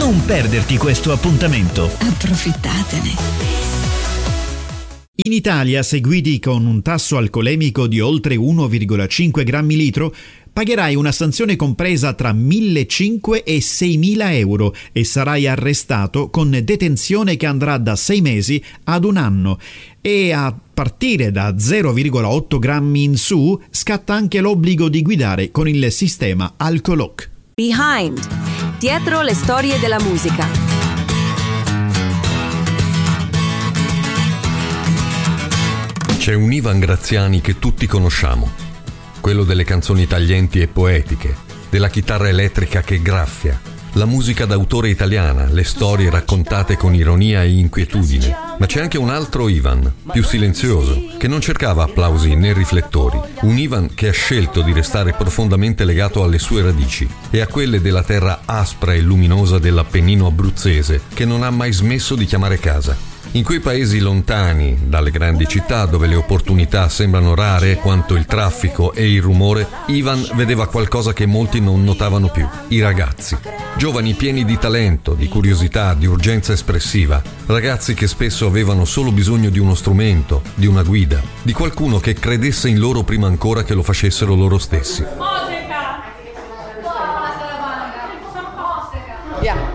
Non perderti questo appuntamento. Approfittatene. In Italia, se guidi con un tasso alcolemico di oltre 1,5 grammi litro, pagherai una sanzione compresa tra 1.500 e 6.000 euro e sarai arrestato con detenzione che andrà da 6 mesi ad 1 anno. E a partire da 0,8 grammi in su scatta anche l'obbligo di guidare con il sistema Alcoloc. Behind. Dietro le storie della musica. C'è un Ivan Graziani che tutti conosciamo, quello delle canzoni taglienti e poetiche, della chitarra elettrica che graffia, la musica d'autore italiana, le storie raccontate con ironia e inquietudine. Ma c'è anche un altro Ivan, più silenzioso, che non cercava applausi né riflettori. Un Ivan che ha scelto di restare profondamente legato alle sue radici e a quelle della terra aspra e luminosa dell'Appennino abruzzese, che non ha mai smesso di chiamare casa. In quei paesi lontani dalle grandi città, dove le opportunità sembrano rare quanto il traffico e il rumore, Ivan vedeva qualcosa che molti non notavano più: i ragazzi. Giovani pieni di talento, di curiosità, di urgenza espressiva. Ragazzi che spesso avevano solo bisogno di uno strumento, di una guida, di qualcuno che credesse in loro prima ancora che lo facessero loro stessi. Yeah.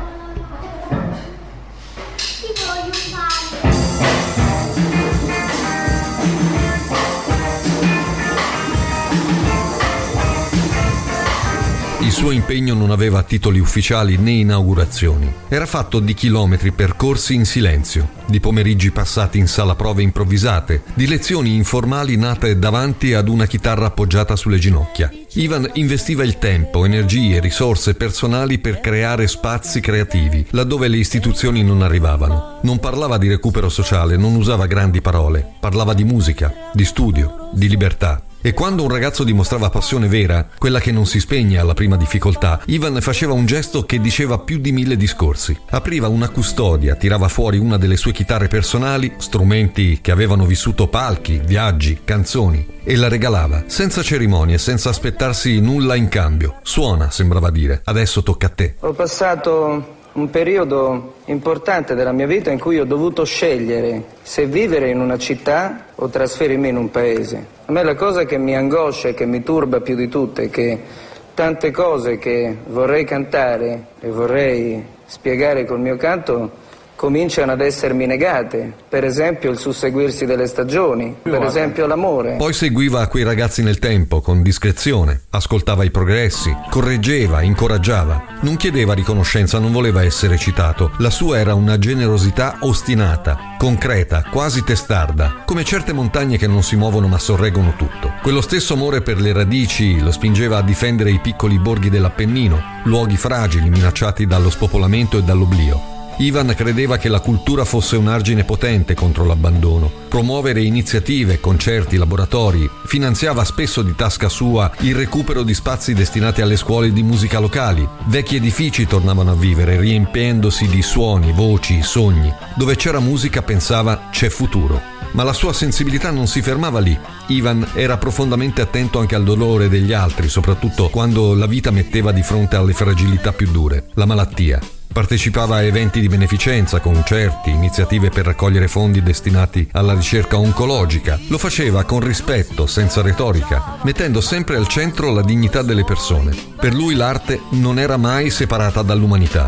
Il suo impegno non aveva titoli ufficiali né inaugurazioni. Era fatto di chilometri percorsi in silenzio, di pomeriggi passati in sala prove improvvisate, di lezioni informali nate davanti ad una chitarra appoggiata sulle ginocchia. Ivan investiva il tempo, energie, risorse personali per creare spazi creativi, laddove le istituzioni non arrivavano. Non parlava di recupero sociale, non usava grandi parole, parlava di musica, di studio, di libertà. E quando un ragazzo dimostrava passione vera, quella che non si spegne alla prima difficoltà, Ivan faceva un gesto che diceva più di 1000 discorsi. Apriva una custodia, tirava fuori una delle sue chitarre personali, strumenti che avevano vissuto palchi, viaggi, canzoni, e la regalava, senza cerimonie, senza aspettarsi nulla in cambio. Suona, sembrava dire, adesso tocca a te. Ho passato un periodo importante della mia vita in cui ho dovuto scegliere se vivere in una città o trasferirmi in un paese. A me la cosa che mi angoscia e che mi turba più di tutte è che tante cose che vorrei cantare e vorrei spiegare col mio canto cominciano ad essermi negate. Per esempio il susseguirsi delle stagioni, per esempio l'amore. Poi seguiva quei ragazzi nel tempo con discrezione, ascoltava i progressi, correggeva, incoraggiava. Non chiedeva riconoscenza, non voleva essere citato. La sua era una generosità ostinata, concreta, quasi testarda, come certe montagne che non si muovono ma sorreggono tutto. Quello stesso amore per le radici lo spingeva a difendere i piccoli borghi dell'Appennino, luoghi fragili minacciati dallo spopolamento e dall'oblio. Ivan credeva che la cultura fosse un argine potente contro l'abbandono. Promuovere iniziative, concerti, laboratori. Finanziava spesso di tasca sua il recupero di spazi destinati alle scuole di musica locali. Vecchi edifici tornavano a vivere, riempiendosi di suoni, voci, sogni. Dove c'era musica pensava c'è futuro. Ma la sua sensibilità non si fermava lì. Ivan era profondamente attento anche al dolore degli altri, soprattutto quando la vita metteva di fronte alle fragilità più dure, la malattia. Partecipava a eventi di beneficenza, concerti, iniziative per raccogliere fondi destinati alla ricerca oncologica. Lo faceva con rispetto, senza retorica, mettendo sempre al centro la dignità delle persone. Per lui l'arte non era mai separata dall'umanità.